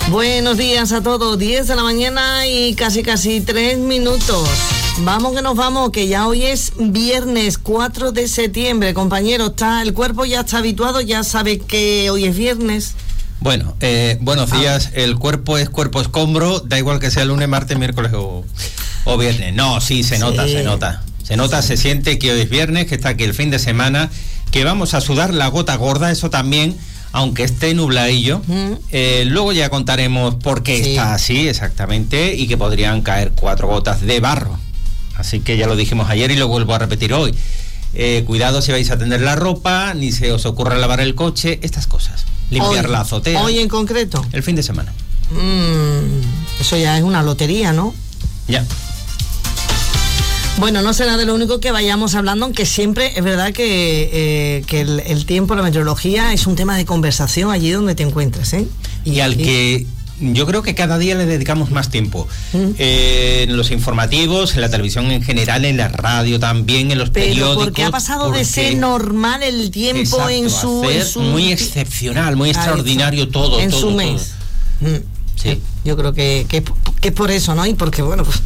Buenos días a todos, 10 de la mañana y casi 3 minutos. Vamos que nos vamos, que ya hoy es viernes 4 de septiembre, compañero. El cuerpo ya está habituado, ya sabe que hoy es viernes. Bueno, buenos días. El cuerpo es cuerpo escombro, da igual que sea lunes, martes, miércoles o viernes. No, sí, se nota. Se siente que hoy es viernes, que está aquí el fin de semana, que vamos a sudar la gota gorda, eso también, aunque esté nubladillo. Luego ya contaremos por qué está así exactamente y que podrían caer 4 gotas de barro. Así que ya lo dijimos ayer y lo vuelvo a repetir hoy. Cuidado si vais a tender la ropa, ni se os ocurra lavar el coche, estas cosas. Limpiar la azotea. ¿Hoy en concreto? El fin de semana. Eso ya es una lotería, ¿no? Ya. Bueno, no será de lo único que vayamos hablando, aunque siempre es verdad que el tiempo, la meteorología es un tema de conversación allí donde te encuentres, ¿eh? Y al que yo creo que cada día le dedicamos más tiempo. En los informativos, en la televisión en general, en la radio también, en los periódicos. Porque ha pasado de ser normal el tiempo en su muy excepcional, muy extraordinario todo. En su mes. Sí. Yo creo que es por eso, ¿no? Y porque, bueno, pues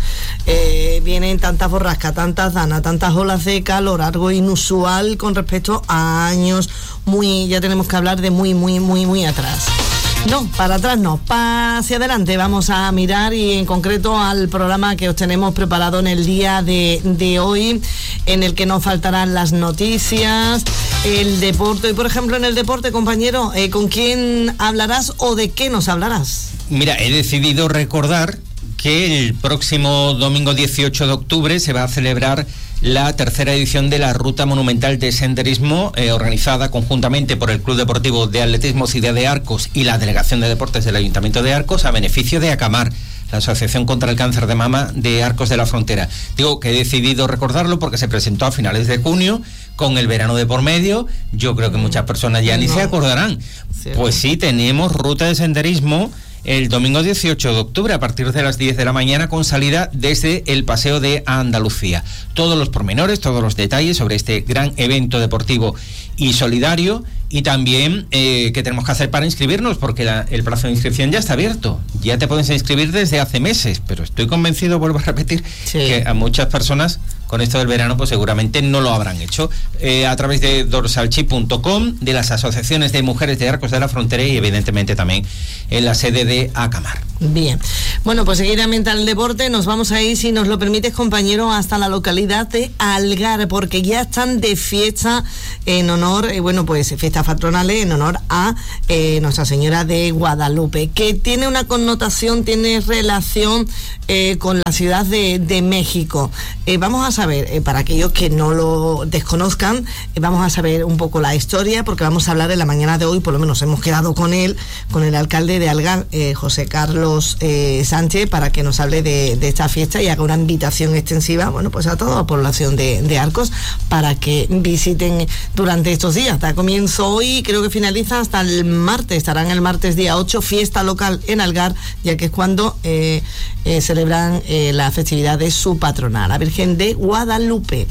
vienen tantas borrascas, tantas danas, tantas olas de calor, algo inusual con respecto a años ya tenemos que hablar de muy atrás. No, para atrás no, hacia adelante vamos a mirar y en concreto al programa que os tenemos preparado en el día de hoy, en el que no faltarán las noticias, el deporte. Y por ejemplo en el deporte, compañero, ¿con quién hablarás o de qué nos hablarás? Mira, he decidido recordar que el próximo domingo 18 de octubre se va a celebrar la tercera edición de la Ruta Monumental de Senderismo, organizada conjuntamente por el Club Deportivo de Atletismo Ciudad de Arcos y la Delegación de Deportes del Ayuntamiento de Arcos, a beneficio de ACAMAR, la Asociación contra el Cáncer de Mama de Arcos de la Frontera. Digo que he decidido recordarlo porque se presentó a finales de junio, con el verano de por medio. Yo creo que muchas personas ya ni se acordarán. Pues sí, tenemos ruta de senderismo el domingo 18 de octubre a partir de las 10 de la mañana con salida desde el Paseo de Andalucía. Todos los pormenores, todos los detalles sobre este gran evento deportivo y solidario, y también qué tenemos que hacer para inscribirnos, porque el plazo de inscripción ya está abierto. Ya te puedes inscribir desde hace meses, pero estoy convencido, vuelvo a repetir, que a muchas personas con esto del verano pues seguramente no lo habrán hecho. A través de dorsalchi.com, de las asociaciones de mujeres de Arcos de la Frontera y evidentemente también en la sede de ACAMAR. Bien, bueno, pues seguidamente al deporte nos vamos a ir, si nos lo permites, compañero, hasta la localidad de Algar, porque ya están de fiesta en honor, pues fiestas patronales en honor a Nuestra Señora de Guadalupe, que tiene una connotación, tiene relación con la ciudad de México. Vamos a saber, para aquellos que no lo desconozcan, vamos a saber un poco la historia, porque vamos a hablar en la mañana de hoy, por lo menos hemos quedado con él, con el alcalde de Algar, José Carlos Sánchez, para que nos hable de esta fiesta y haga una invitación extensiva, pues a toda la población de Arcos para que visiten durante estos días. Da comienzo hoy, creo que finaliza hasta el martes, estarán el martes día 8, fiesta local en Algar, ya que es cuando celebran la festividad de su patrona, la Virgen de Guadalupe.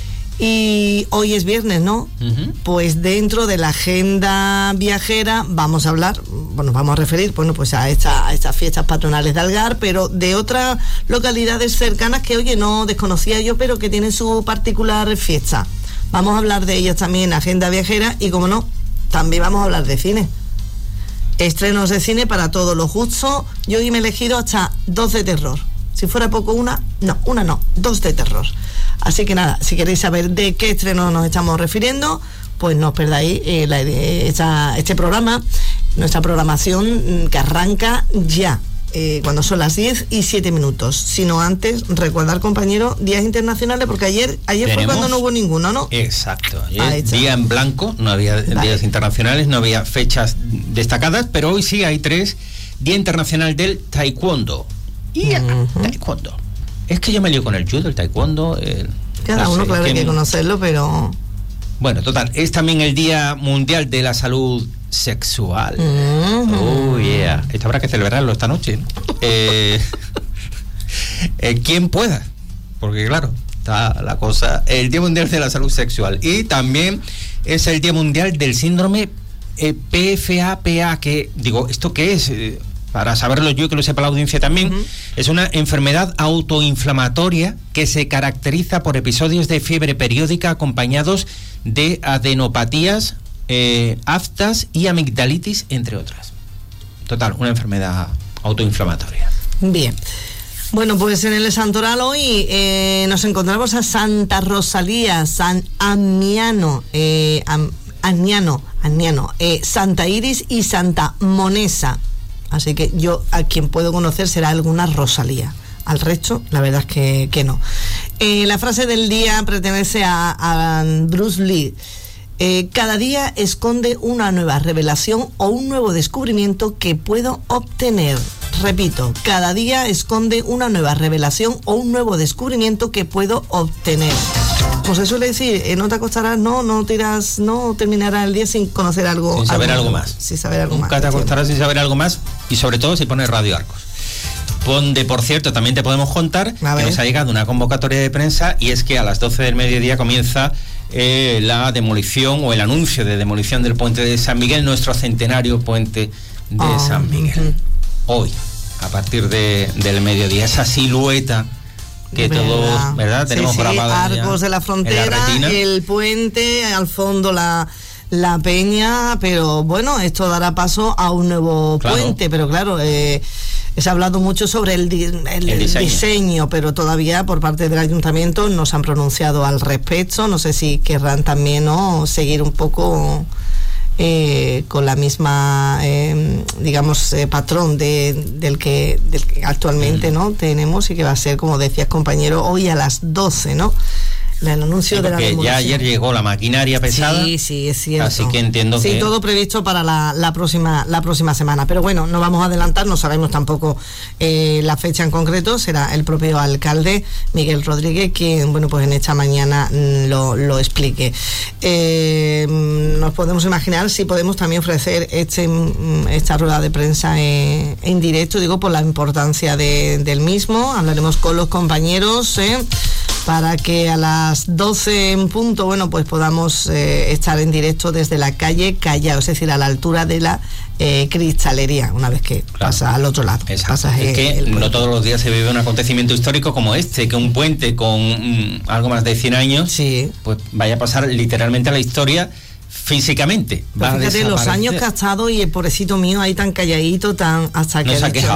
Y hoy es viernes, ¿no? Pues dentro de la agenda viajera vamos a hablar, vamos a referir, pues a estas fiestas patronales de Algar, pero de otras localidades cercanas que, oye, no desconocía yo, pero que tienen su particular fiesta. Vamos a hablar de ellas también en agenda viajera y, como no, también vamos a hablar de cine. Estrenos de cine para todos los gustos. Yo hoy me he elegido hasta 2 de terror. Si fuera poco una no, 2 de terror. Así que nada, si queréis saber de qué estreno nos estamos refiriendo, pues no os perdáis este programa, nuestra programación que arranca ya, cuando son las 10:07. Sino antes, recordar, compañero, días internacionales, porque ayer fue cuando no hubo ninguno, ¿no? Exacto, ayer día en blanco, no había días internacionales, no había fechas destacadas, pero hoy sí hay 3: Día Internacional del Taekwondo. Taekwondo. Es que yo me lío con el judo, el taekwondo. Cada uno, claro, hay que conocerlo, pero... Bueno, total, es también el Día Mundial de la Salud Sexual. Oh, yeah. Esto habrá que celebrarlo esta noche, ¿no? Quien pueda, porque claro, está la cosa. El Día Mundial de la Salud Sexual. Y también es el Día Mundial del Síndrome PFAPA, que, digo, ¿esto qué es? para saberlo yo y que lo sepa la audiencia también, es una enfermedad autoinflamatoria que se caracteriza por episodios de fiebre periódica acompañados de adenopatías, aftas y amigdalitis, entre otras. Total, una enfermedad autoinflamatoria. Bien. Bueno, pues en el Santoral hoy nos encontramos a Santa Rosalía, San Amiano, Santa Iris y Santa Monesa. Así que yo a quien puedo conocer será alguna Rosalía. Al resto, la verdad es que no. La frase del día pertenece a Bruce Lee. Cada día esconde una nueva revelación o un nuevo descubrimiento que puedo obtener. Repito, cada día esconde una nueva revelación o un nuevo descubrimiento que puedo obtener. Como se suele decir, no te acostarás, no terminarás el día sin conocer algo. Sin saber algo más. Sin saber algo más. Nunca te acostarás sin saber algo más, y sobre todo si pones Radio Arcos. Donde, por cierto, también te podemos contar que nos ha llegado una convocatoria de prensa, y es que a las 12 del mediodía comienza la demolición o el anuncio de demolición del puente de San Miguel, nuestro centenario puente de San Miguel. Hoy, a partir del mediodía, esa silueta que todos, ¿verdad? Tenemos grabada Arcos de la Frontera, el puente, al fondo la peña, pero bueno, esto dará paso a un nuevo puente, pero claro, se ha hablado mucho sobre el diseño, pero todavía por parte del ayuntamiento no se han pronunciado al respecto. No sé si querrán también seguir un poco con la misma patrón del que actualmente no tenemos, y que va a ser, como decías, compañero, hoy a las 12, ¿no? El anuncio de la demolición. Ya ayer llegó la maquinaria pesada. Sí, es cierto. Así que entiendo que... Sí, todo previsto para la próxima semana. Pero bueno, no vamos a adelantar, no sabemos tampoco la fecha en concreto. Será el propio alcalde, Miguel Rodríguez, quien, bueno, pues en esta mañana lo explique. Nos podemos imaginar si podemos también ofrecer esta rueda de prensa en directo, digo, por la importancia del mismo. Hablaremos con los compañeros, para que a las 12 en punto, bueno, pues podamos estar en directo desde la calle Callao, es decir, a la altura de la cristalería, una vez que pasa al otro lado. Es que no todos los días se vive un acontecimiento histórico como este, que un puente con algo más de 100 años, pues vaya a pasar literalmente a la historia físicamente. Pero fíjate los años que ha estado, y el pobrecito mío ahí tan calladito, hasta que hasta que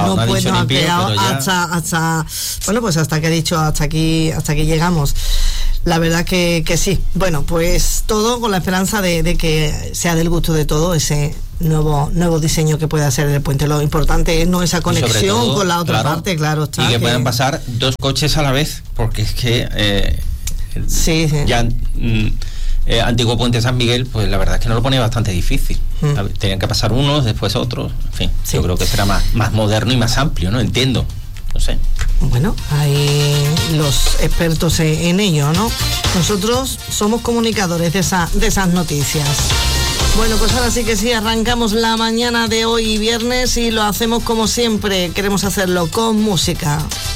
ha dicho hasta aquí llegamos. La verdad que sí. Bueno, pues todo con la esperanza de que sea del gusto de todo ese nuevo diseño que pueda hacer del puente. Lo importante es esa conexión todo, con la otra parte, claro está. Y que puedan pasar dos coches a la vez, porque es que ya... antiguo puente San Miguel, pues la verdad es que no lo pone bastante difícil. Tenían que pasar unos, después otros, en fin, yo creo que será más moderno y más amplio, ¿no? Entiendo, no sé. Bueno, hay los expertos en ello, ¿no? Nosotros somos comunicadores de esas noticias. Bueno, pues ahora sí que sí, arrancamos la mañana de hoy viernes, y lo hacemos como siempre, queremos hacerlo con música.